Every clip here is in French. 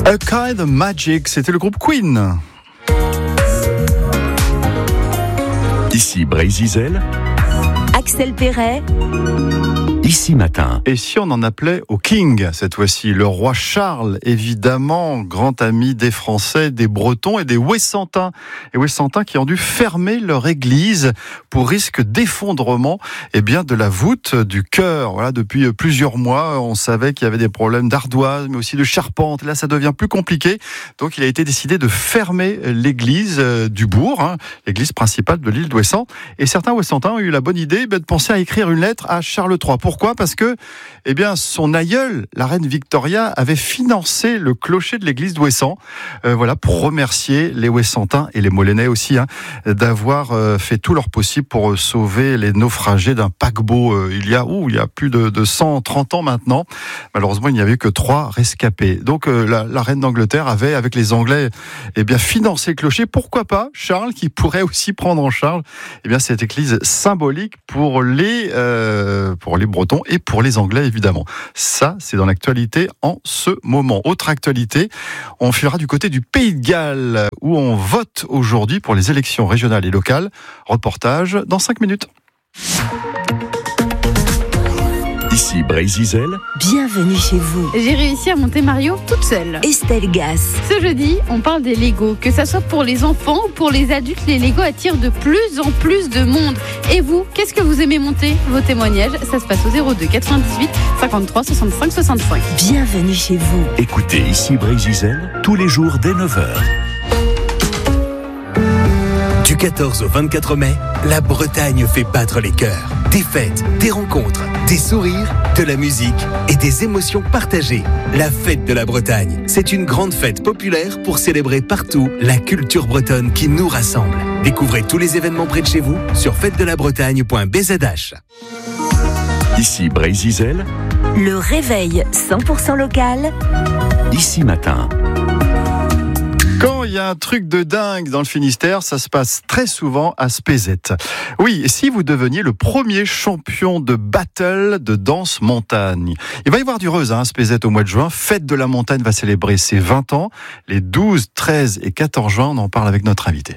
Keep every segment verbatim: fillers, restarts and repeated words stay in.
A Kind of Magic, c'était le groupe Queen. Ici Brésil, Axel Perret. Ici Matin. Et si on en appelait au King, cette fois-ci, le roi Charles, évidemment, grand ami des Français, des Bretons et des Ouessantins. Et Ouessantins qui ont dû fermer leur église pour risque d'effondrement, eh bien, de la voûte du chœur. Voilà, depuis plusieurs mois, on savait qu'il y avait des problèmes d'ardoise, mais aussi de charpente. Et là, ça devient plus compliqué. Donc, il a été décidé de fermer l'église du bourg, hein, l'église principale de l'île d'Ouessant. Et certains Ouessantins ont eu la bonne idée de penser à écrire une lettre à Charles trois. Pourquoi ? Parce que, eh bien, son aïeul, la reine Victoria, avait financé le clocher de l'église d'Ouessant. Euh, voilà, pour remercier les Ouessantins et les Molenais aussi, hein, d'avoir euh, fait tout leur possible pour euh, sauver les naufragés d'un paquebot. Euh, il y a, ouh, il y a plus de, de cent trente ans maintenant. Malheureusement, il n'y avait que trois rescapés. Donc, euh, la, la reine d'Angleterre avait, avec les Anglais, eh bien, financé le clocher. Pourquoi pas Charles, qui pourrait aussi prendre en charge, eh bien, cette église symbolique pour les, euh, pour les Bretons et pour les Anglais, évidemment. Ça, c'est dans l'actualité en ce moment. Autre actualité, on filera du côté du Pays de Galles, où on vote aujourd'hui pour les élections régionales et locales. Reportage dans cinq minutes. Ici Brésil. Bienvenue chez vous. J'ai réussi à monter Mario toute seule. Estelle Gas. Ce jeudi, on parle des Lego. Que ça soit pour les enfants ou pour les adultes, les Lego attirent de plus en plus de monde. Et vous, qu'est-ce que vous aimez monter ? Vos témoignages, ça se passe au zéro deux quatre-vingt-dix-huit cinquante-trois soixante-cinq soixante-cinq. Bienvenue chez vous. Écoutez Ici Brésil tous les jours dès neuf heures. Du quatorze au vingt-quatre mai, la Bretagne fait battre les cœurs. Des fêtes, des rencontres, des sourires, de la musique et des émotions partagées. La fête de la Bretagne, c'est une grande fête populaire pour célébrer partout la culture bretonne qui nous rassemble. Découvrez tous les événements près de chez vous sur fête de la bretagne point b z h. Ici Brésil. Le réveil cent pour cent local. Ici Matin. Quand il y a un truc de dingue dans le Finistère, ça se passe très souvent à Spézet. Oui, si vous deveniez le premier champion de battle de danse montagne. Il va y avoir du Reuse hein, à Spézet au mois de juin. Fête de la montagne va célébrer ses vingt ans. Les douze, treize et quatorze juin, on en parle avec notre invité.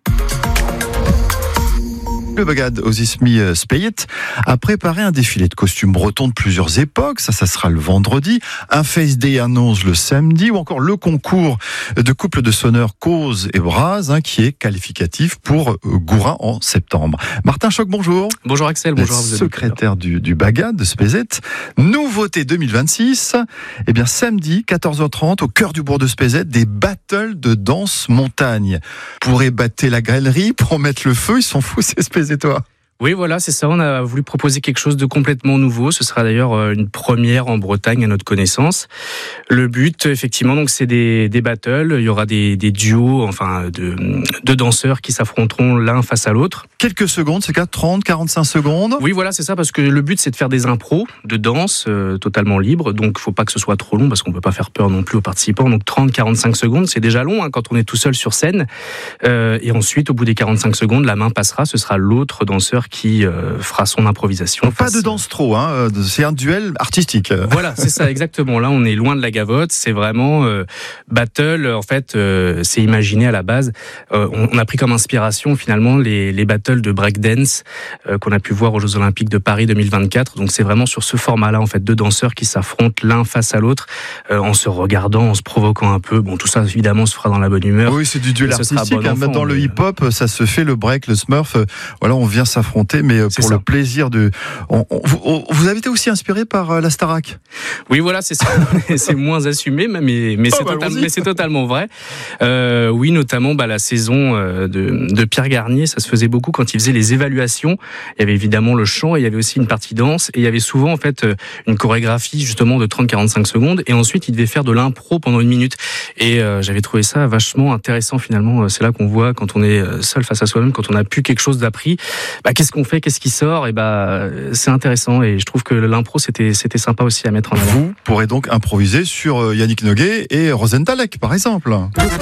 Le Bagad Ozismi Speyet a préparé un défilé de costumes bretons de plusieurs époques. Ça, ça sera le vendredi. Un Face Day annonce le samedi, ou encore le concours de couple de sonneurs Cause et Braz, hein, qui est qualificatif pour Gourin en septembre. Martin Choc, bonjour. Bonjour Axel, bonjour à vous. Secrétaire du, du Bagad de Spézet. Nouveauté deux mille vingt-six. Eh bien, samedi, quatorze heures trente, au cœur du bourg de Spézet, des battles de danse montagne. Pour ébattre la galerie, pour mettre le feu, ils sont fous, ces Spézet. Et toi ? Oui, voilà, c'est ça. On a voulu proposer quelque chose de complètement nouveau. Ce sera d'ailleurs une première en Bretagne à notre connaissance. Le but, effectivement, donc c'est des, des battles. Il y aura des, des duos, enfin, de, de danseurs qui s'affronteront l'un face à l'autre. Quelques secondes, c'est quoi, trente, quarante-cinq secondes ? Oui, voilà, c'est ça, parce que le but, c'est de faire des impros de danse euh, totalement libres. Donc, il faut pas que ce soit trop long, parce qu'on peut pas faire peur non plus aux participants. Donc, trente, quarante-cinq secondes, c'est déjà long hein, quand on est tout seul sur scène. Euh, et ensuite, au bout des quarante-cinq secondes, la main passera. Ce sera l'autre danseur qui euh, fera son improvisation. Pas face... de danse trop, hein, c'est un duel artistique. Voilà, c'est ça, exactement. Là, on est loin de la gavotte. C'est vraiment euh, battle. En fait, euh, c'est imaginé à la base. Euh, on, on a pris comme inspiration finalement les, les battles de breakdance euh, qu'on a pu voir aux Jeux Olympiques de Paris deux mille vingt-quatre. Donc, c'est vraiment sur ce format-là, en fait, deux danseurs qui s'affrontent l'un face à l'autre, euh, en se regardant, en se provoquant un peu. Bon, tout ça, évidemment, se fera dans la bonne humeur. Oui, c'est du duel artistique. Bon enfant, dans mais... le hip-hop, ça se fait, le break, le smurf. Euh, voilà, on vient s'affronter, mais pour le plaisir de. On, on, on, vous avez été aussi inspiré par euh, la Starac ? Oui, voilà, c'est ça. C'est moins assumé, mais, mais, c'est, oh, bah, total, mais c'est totalement vrai. Euh, oui, notamment bah, la saison de, de Pierre Garnier, ça se faisait beaucoup quand il faisait les évaluations. Il y avait évidemment le chant, et il y avait aussi une partie danse, et il y avait souvent en fait une chorégraphie justement de trente à quarante-cinq secondes, et ensuite il devait faire de l'impro pendant une minute. Et euh, j'avais trouvé ça vachement intéressant finalement. C'est là qu'on voit quand on est seul face à soi-même, quand on n'a plus quelque chose d'appris, bah, qu'est-ce qu'on fait, qu'est-ce qui sort, et bah c'est intéressant. Et je trouve que l'impro c'était c'était sympa aussi à mettre en avant. Vous pourrez donc improviser sur Yannick Noguet et Rosenthal, par exemple.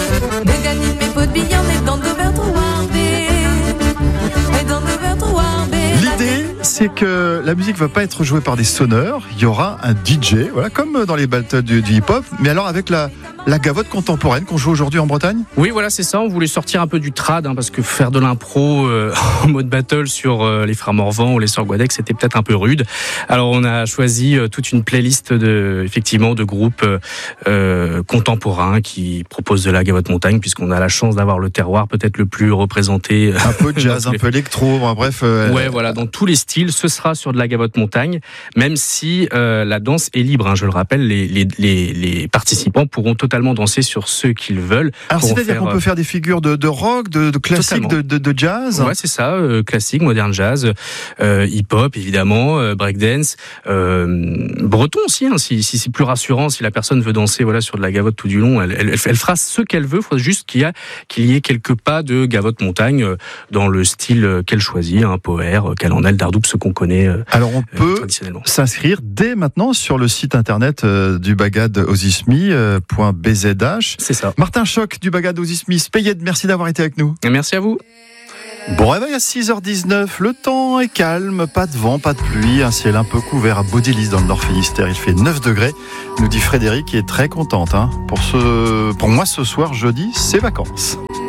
L'idée, c'est que la musique ne va pas être jouée par des sonneurs. Il y aura un D J, voilà, comme dans les battles du, du hip-hop, mais alors avec la, la gavotte contemporaine qu'on joue aujourd'hui en Bretagne ? Oui, voilà, c'est ça. On voulait sortir un peu du trad, hein, parce que faire de l'impro euh, en mode battle sur euh, les frères Morvan ou les sœurs Guadec, c'était peut-être un peu rude. Alors, on a choisi euh, toute une playlist de, effectivement, de groupes euh, contemporains qui proposent de la gavotte montagne, puisqu'on a la chance d'avoir le terroir peut-être le plus représenté. Un peu de jazz, un peu électro, hein, bref. Euh, ouais, voilà, dans tous les styles, ce sera sur de la gavotte montagne, même si euh, la danse est libre. Hein, je le rappelle, les, les, les, les participants pourront totalement danser sur ce qu'ils veulent. Alors, c'est-à-dire faire, qu'on peut faire des figures de, de rock, de, de classique, de, de, de jazz ? Ouais, c'est ça, euh, classique, moderne jazz, euh, hip-hop, évidemment, euh, breakdance, euh, breton aussi, hein, si, si c'est plus rassurant, si la personne veut danser voilà, sur de la gavotte tout du long, elle, elle, elle fera ce qu'elle veut, il faut juste qu'il y, a, qu'il y ait quelques pas de gavotte montagne euh, dans le style qu'elle choisit, hein, poer, calendal, dardoupe, ce qu'on connaît euh, Alors on peut euh, traditionnellement. S'inscrire dès maintenant sur le site internet euh, du Bagad Ozismi point b z h. C'est ça. Martin Choc du Bagad Ozismi, Speyed, merci d'avoir été avec nous. Merci à vous. Bon réveil à six heures dix-neuf, le temps est calme, pas de vent, pas de pluie, un ciel un peu couvert à Baudilis dans le Nord Finistère, il fait neuf degrés, nous dit Frédéric qui est très contente. Hein. Pour, ce... Pour moi ce soir, jeudi, c'est vacances.